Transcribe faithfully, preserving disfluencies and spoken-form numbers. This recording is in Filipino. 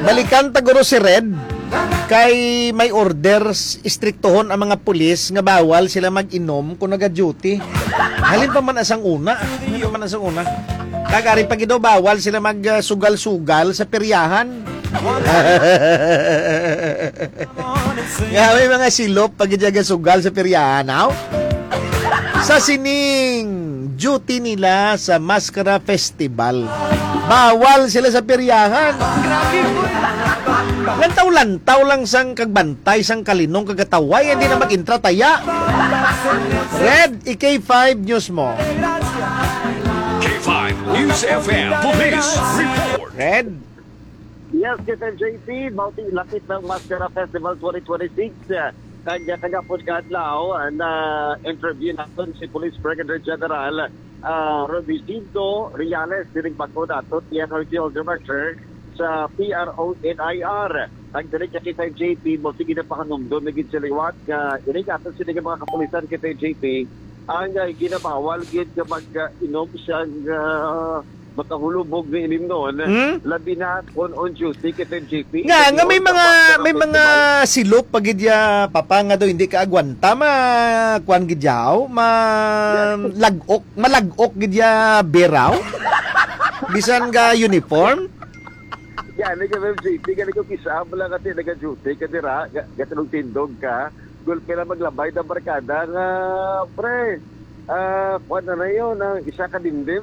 Balikan taguro si Red kay may orders istriktohon ang mga pulis nga bawal sila mag-inom kung naga-duty. Halin pa man asang una. Halin pa man asang una. Kagari pag daw bawal sila mag-sugal-sugal sa peryahan. Nga may mga silop pag sugal sa peryahan. Now, sa sining duty nila sa Mascara Festival, bawal sila sa peryahan. Lantaw-lantaw lang sang kagbantay sang kalinong kagataway, hindi na mag-intra taya. Red, i-K five News mo. K five News F M Police Report. Red. Yes, K J P, Bauti lapit ng Mascara Festival twenty twenty-six. Kanya taga po kadlaw na interview natin si Police Brigadier General uh, Rodrigo Riales, diring pagko nato, P N R T L Director sa P R O N I R. Ang direct kay K J P, mo sige na pakanumdon na ginsiliwat ka, inig ato sila mga kapulisan kay K J P, ang uh, ginabawal gid ka mag-inom siyang uh, makahulubog ni ilim noon, hmm? Labi na on on duty kay K J P. Nga, nga may mga may mga silop pag gidya papa nga do hindi ka agwanta ma kuan gidyaw ma lagok malagok gidya beraw bisan ga uniform. Yeah, nega K J P ka niko kisam lang kasi naga-duty ka dira, gatulog tindog ka, gulpe na maglabay ng barkada nga pre. Ah, uh, kuan na na yun, ang isa ka dindim,